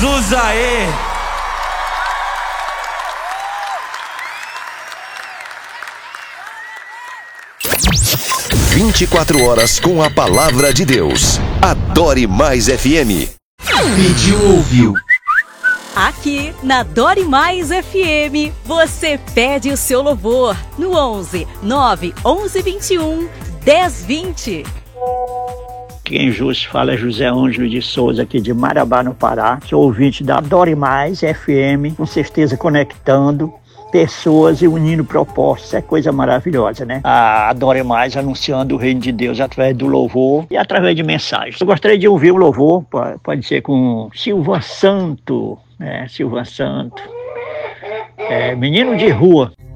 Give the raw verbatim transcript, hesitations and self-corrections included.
Jesus aê! vinte e quatro horas com a palavra de Deus. Adore Mais F M. Pediu, ouviu. Aqui na Dore Mais F M, você pede o seu louvor no onze nove onze vinte e um dez vinte. Quem vos fala é José Ângelo de Souza, aqui de Marabá, no Pará. Sou ouvinte da Dore Mais F M, com certeza conectando pessoas e unindo propostas. É coisa maravilhosa, né? A Dore Mais anunciando o reino de Deus através do louvor e através de mensagens. Eu gostaria de ouvir o louvor, pode ser com Silvan Santo, né? Silvan Santo, é, Menino de Rua.